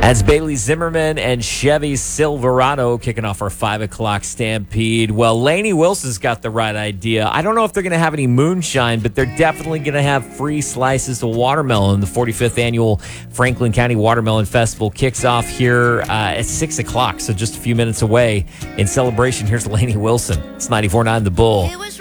That's Bailey Zimmerman and Chevy Silverado kicking off our 5 o'clock Stampede. Well, Lainey Wilson's got the right idea. I don't know if they're going to have any moonshine, but they're definitely going to have free slices of watermelon. The 45th annual Franklin County Watermelon Festival kicks off here at 6 o'clock, so just a few minutes away. In celebration, here's Lainey Wilson. It's 94.9 The Bull.